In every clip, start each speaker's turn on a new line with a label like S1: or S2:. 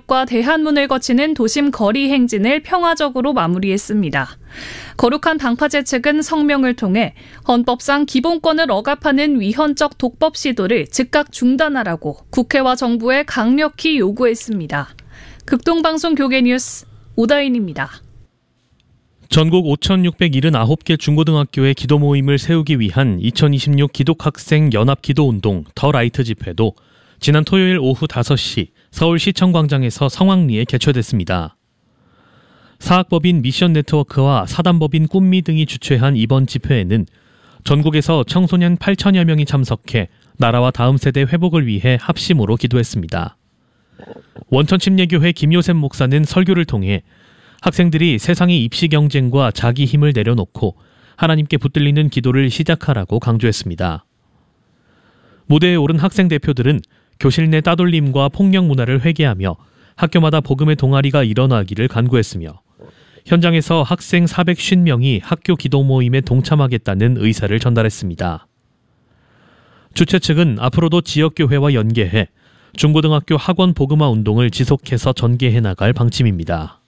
S1: 대교육과 대한문을 거치는 도심 거리 행진을 평화적으로 마무리했습니다. 거룩한 방파제 측은 성명을 통해 헌법상 기본권을 억압하는 위헌적 독법 시도를 즉각 중단하라고 국회와 정부에 강력히 요구했습니다. 극동방송 교계뉴스 오다인입니다.
S2: 전국 5,679개 중고등학교의 기도 모임을 세우기 위한 2026 기독학생 연합기도운동 더 라이트 집회도 지난 토요일 오후 5시 서울시청광장에서 성황리에 개최됐습니다. 사학법인 미션네트워크와 사단법인 꿈미 등이 주최한 이번 집회에는 전국에서 청소년 8천여 명이 참석해 나라와 다음 세대 회복을 위해 합심으로 기도했습니다. 원천침례교회 김요셉 목사는 설교를 통해 학생들이 세상의 입시 경쟁과 자기 힘을 내려놓고 하나님께 붙들리는 기도를 시작하라고 강조했습니다. 무대에 오른 학생 대표들은 교실 내 따돌림과 폭력 문화를 회개하며 학교마다 복음의 동아리가 일어나기를 간구했으며 현장에서 학생 450명이 학교 기도 모임에 동참하겠다는 의사를 전달했습니다. 주최 측은 앞으로도 지역교회와 연계해 중고등학교 학원 복음화 운동을 지속해서 전개해 나갈 방침입니다.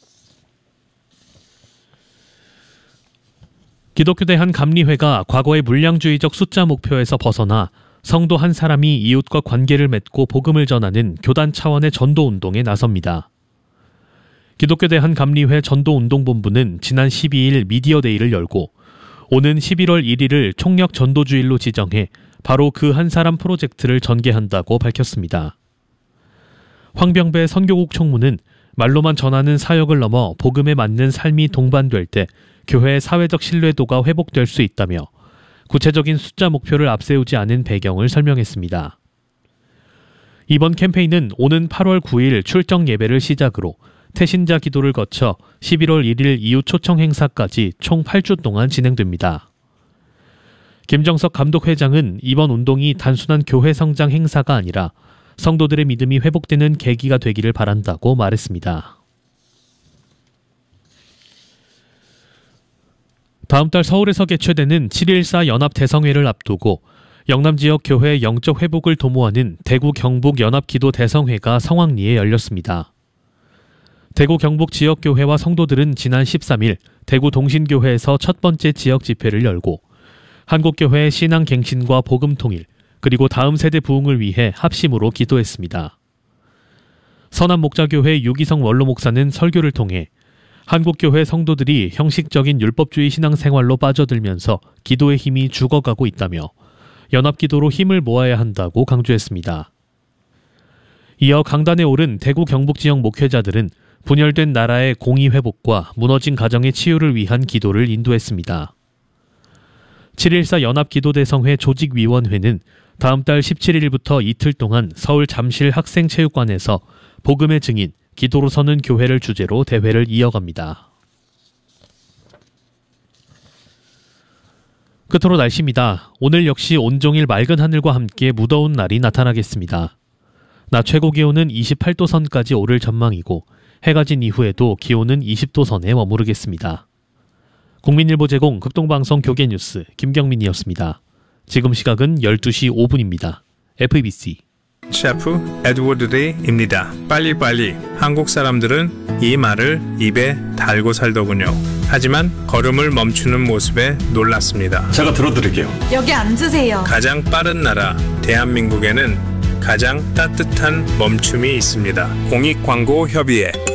S2: 기독교대 한 감리회가 과거의 물량주의적 숫자 목표에서 벗어나 성도 한 사람이 이웃과 관계를 맺고 복음을 전하는 교단 차원의 전도운동에 나섭니다. 기독교대 한 감리회 전도운동본부는 지난 12일 미디어데이를 열고 오는 11월 1일을 총력 전도주일로 지정해 바로 그 한 사람 프로젝트를 전개한다고 밝혔습니다. 황병배 선교국 총무는 말로만 전하는 사역을 넘어 복음에 맞는 삶이 동반될 때 교회의 사회적 신뢰도가 회복될 수 있다며 구체적인 숫자 목표를 앞세우지 않은 배경을 설명했습니다. 이번 캠페인은 오는 8월 9일 출정 예배를 시작으로 태신자 기도를 거쳐 11월 1일 이후 초청 행사까지 총 8주 동안 진행됩니다. 김정석 감독회장은 이번 운동이 단순한 교회 성장 행사가 아니라 성도들의 믿음이 회복되는 계기가 되기를 바란다고 말했습니다. 다음 달 서울에서 개최되는 7.14 연합대성회를 앞두고 영남 지역 교회의 영적 회복을 도모하는 대구 경북 연합기도 대성회가 성황리에 열렸습니다. 대구 경북 지역교회와 성도들은 지난 13일 대구 동신교회에서 첫 번째 지역 집회를 열고 한국교회의 신앙갱신과 복음통일 그리고 다음 세대 부흥을 위해 합심으로 기도했습니다. 서남목자교회 유기성 원로목사는 설교를 통해 한국교회 성도들이 형식적인 율법주의 신앙생활로 빠져들면서 기도의 힘이 죽어가고 있다며 연합기도로 힘을 모아야 한다고 강조했습니다. 이어 강단에 오른 대구 경북 지역 목회자들은 분열된 나라의 공의회복과 무너진 가정의 치유를 위한 기도를 인도했습니다. 7.14 연합기도대성회 조직위원회는 다음 달 17일부터 이틀 동안 서울 잠실 학생체육관에서 복음의 증인, 기도로 서는 교회를 주제로 대회를 이어갑니다. 끝으로 날씨입니다. 오늘 역시 온종일 맑은 하늘과 함께 무더운 날이 나타나겠습니다. 낮 최고 기온은 28도 선까지 오를 전망이고 해가 진 이후에도 기온은 20도 선에 머무르겠습니다. 국민일보 제공 극동방송 교계뉴스 김경민이었습니다. 지금 시각은 12시 5분입니다. FBC
S3: 셰프 에드워드 레이입니다. 빨리빨리. 한국 사람들은 이 말을 입에 달고 살더군요. 하지만 걸음을 멈추는 모습에 놀랐습니다.
S4: 제가 들어드릴게요.
S5: 여기 앉으세요.
S3: 가장 빠른 나라 대한민국에는 가장 따뜻한 멈춤이 있습니다. 공익광고협의회